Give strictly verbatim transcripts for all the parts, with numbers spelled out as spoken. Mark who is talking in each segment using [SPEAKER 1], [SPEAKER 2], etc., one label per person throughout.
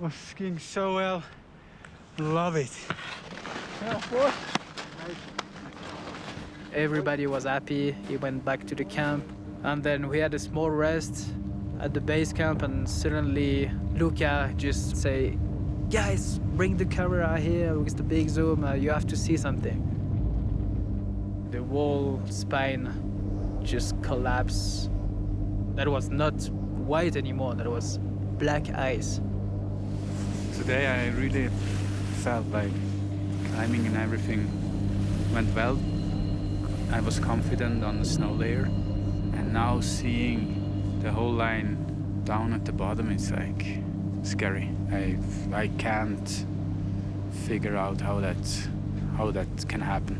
[SPEAKER 1] was skiing so well. Love it.
[SPEAKER 2] Everybody was happy. He went back to the camp. And then we had a small rest at the base camp, and suddenly Luca just say, guys, bring the camera here with the big zoom. Uh, you have to see something. The whole spine just collapsed. That was not white anymore. That was black ice.
[SPEAKER 1] Today I really felt like climbing and everything went well. I was confident on the snow layer, and now seeing the whole line down at the bottom, it's like scary. I I can't figure out how that how that can happen.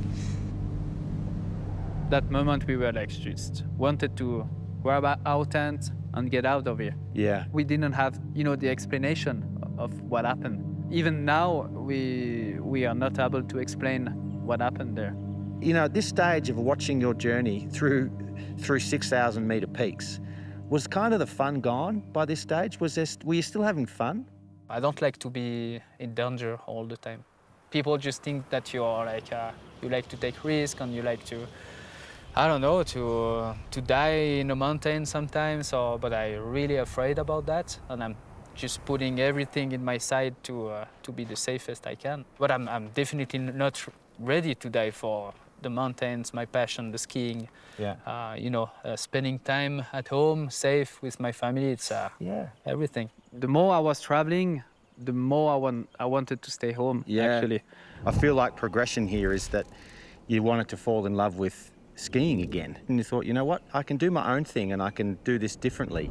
[SPEAKER 2] That moment we were like just wanted to grab our tent and get out of here.
[SPEAKER 3] Yeah.
[SPEAKER 2] We didn't have, you know, the explanation of what happened. Even now, we we are not able to explain what happened there.
[SPEAKER 3] You know, at this stage of watching your journey through through six thousand meter peaks, was kind of the fun gone by this stage? Was there, were you still having fun?
[SPEAKER 2] I don't like to be in danger all the time. People just think that you're like, uh, you like to take risks and you like to, I don't know, to uh, to die in a mountain sometimes, or, but I'm really afraid about that, and I'm just putting everything in my side to uh, to be the safest I can. But I'm, I'm definitely not ready to die for the mountains, my passion, the skiing.
[SPEAKER 3] Yeah.
[SPEAKER 2] Uh, you know, uh, spending time at home, safe with my family, it's uh,
[SPEAKER 3] Yeah.
[SPEAKER 2] everything. The more I was traveling, the more I, want, I wanted to stay home,
[SPEAKER 3] Yeah.
[SPEAKER 2] actually.
[SPEAKER 3] I feel like progression here is that you wanted to fall in love with skiing again. And you thought, you know what, I can do my own thing and I can do this differently.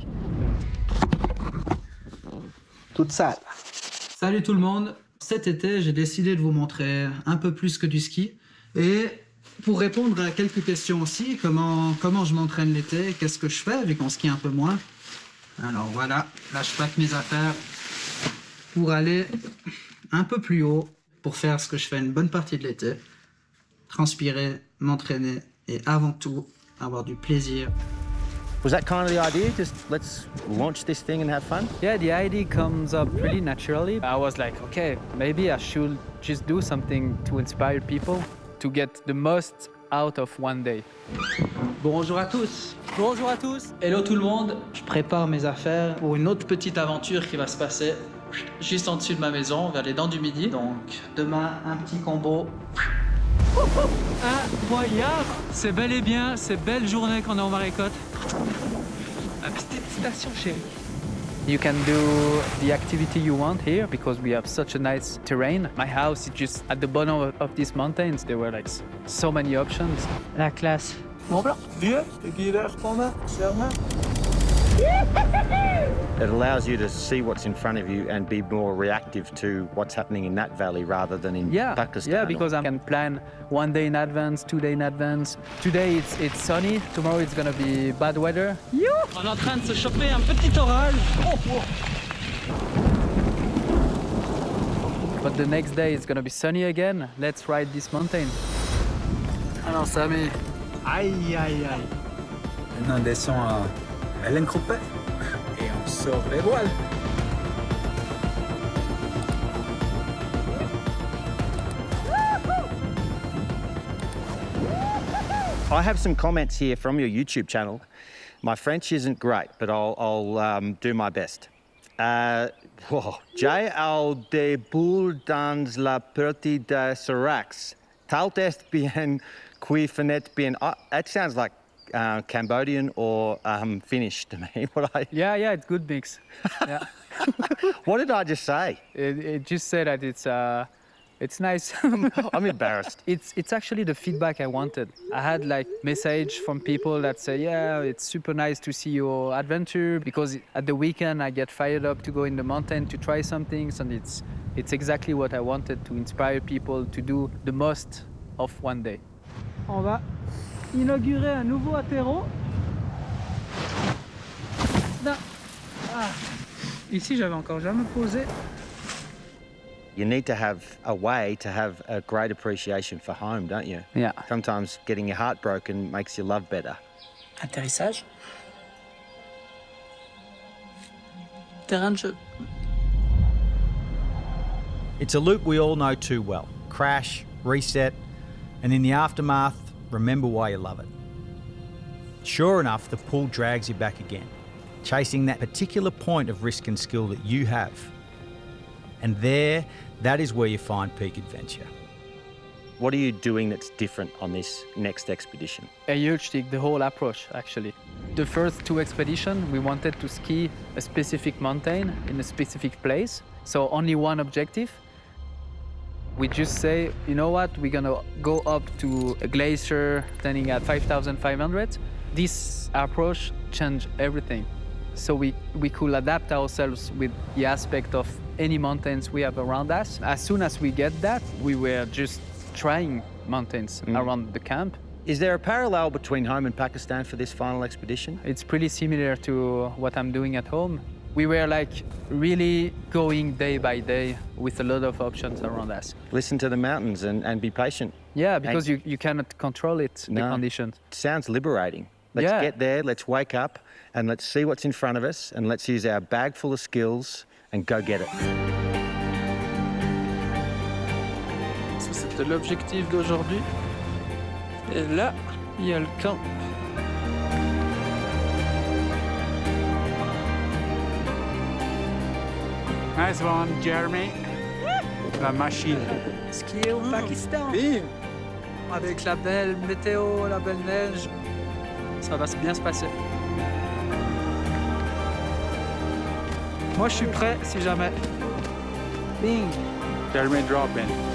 [SPEAKER 4] Toute sale. Salut tout le monde. Cet été, j'ai décidé de vous montrer un peu plus que du ski. Et pour répondre à quelques questions aussi, comment, comment je m'entraîne l'été, qu'est-ce que je fais, vu qu'on skie un peu moins. Alors voilà, là je pack mes affaires pour aller un peu plus haut, pour faire ce que je fais une bonne partie de l'été. Transpirer, m'entraîner et avant tout, avoir du plaisir.
[SPEAKER 3] Was that kind of the idea? Just let's launch this thing and have fun?
[SPEAKER 2] Yeah, the idea comes up really naturally. I was like, okay, maybe I should just do something to inspire people to get the most out of one day.
[SPEAKER 4] Bonjour à tous.
[SPEAKER 2] Bonjour à tous.
[SPEAKER 4] Hello tout le monde. Je prépare mes affaires pour une autre petite aventure qui va se passer juste en dessus de ma maison, vers les Dents du Midi. Donc demain, un petit combo.
[SPEAKER 2] Incroyable! C'est bel et bien, c'est belle journée qu'on est en Marécotte. La petite station, chérie. You can do the activity you want here because we have such a nice terrain. My house is just at the bottom of, of these mountains. There were like so many options. La classe.
[SPEAKER 3] It allows you to see what's in front of you and be more reactive to what's happening in that valley rather than in
[SPEAKER 2] Yeah,
[SPEAKER 3] Pakistan.
[SPEAKER 2] yeah, because I can plan one day in advance, two days in advance. Today it's it's sunny. Tomorrow it's gonna be bad weather.
[SPEAKER 4] On est en train de se choper un petit orage. Oh, oh.
[SPEAKER 2] But the next day it's gonna be sunny again. Let's ride this mountain. Alors Samy.
[SPEAKER 1] Aïe, aïe, aïe.
[SPEAKER 5] Maintenant, on descend à Hélène Croupet et on sort les voiles.
[SPEAKER 3] I have some comments here from your YouTube channel. My French isn't great, but I'll, I'll um, do my best. Uh, oh, J'ai au début dans la partie de Seracs. Tal est bien qui finit bien. Uh, that sounds like uh, Cambodian or um, Finnish to me. What, I,
[SPEAKER 2] Yeah, yeah, it's good mix. Yeah.
[SPEAKER 3] what did I just say?
[SPEAKER 2] It, it just said that it's uh, it's nice.
[SPEAKER 3] I'm embarrassed.
[SPEAKER 2] It's it's actually the feedback I wanted. I had like message from people that say, yeah, it's super nice to see your adventure because at the weekend I get fired up to go in the mountain to try some things, and it's it's exactly what I wanted to inspire people to do the most of one day. On va inaugurer un nouveau apéro. Là. Ah. Ici, j'avais encore jamais posé.
[SPEAKER 3] You need to have a way to have a great appreciation for home, don't you?
[SPEAKER 2] Yeah.
[SPEAKER 3] Sometimes getting your heart broken makes you love better.
[SPEAKER 4] Atterrissage. Terrain de jeu.
[SPEAKER 5] It's a loop we all know too well. Crash, reset, and in the aftermath, remember why you love it. Sure enough, the pull drags you back again, chasing that particular point of risk and skill that you have. And there, that is where you find peak adventure.
[SPEAKER 3] What are you doing that's different on this next expedition?
[SPEAKER 2] A huge thing, the whole approach, actually. The first two expeditions, we wanted to ski a specific mountain in a specific place, so only one objective. We just say, you know what, we're gonna go up to a glacier standing at five thousand five hundred. This approach changed everything. So we, we could adapt ourselves with the aspect of any mountains we have around us. As soon as we get that, we were just trying mountains mm. around the camp.
[SPEAKER 3] Is there a parallel between home and Pakistan for this final expedition?
[SPEAKER 2] It's pretty similar to what I'm doing at home. We were like really going day by day with a lot of options around us.
[SPEAKER 3] Listen to the mountains and, and be patient.
[SPEAKER 2] Yeah, because
[SPEAKER 3] and
[SPEAKER 2] you, you cannot control it,
[SPEAKER 3] no,
[SPEAKER 2] the conditions.
[SPEAKER 3] It sounds liberating. Let's
[SPEAKER 2] yeah.
[SPEAKER 3] get there, let's wake up, and let's see what's in front of us, and let's use our bag full of skills and go get it.
[SPEAKER 2] Ça, c'était l'objectif d'aujourd'hui. Et là, il y a le camp.
[SPEAKER 1] Nice one, Jeremy. La machine.
[SPEAKER 2] Skier au Pakistan. Bim. Avec la belle météo, la belle neige, ça va bien se passer. Moi, je suis prêt si jamais. Bing.
[SPEAKER 1] Jeremy, drop in.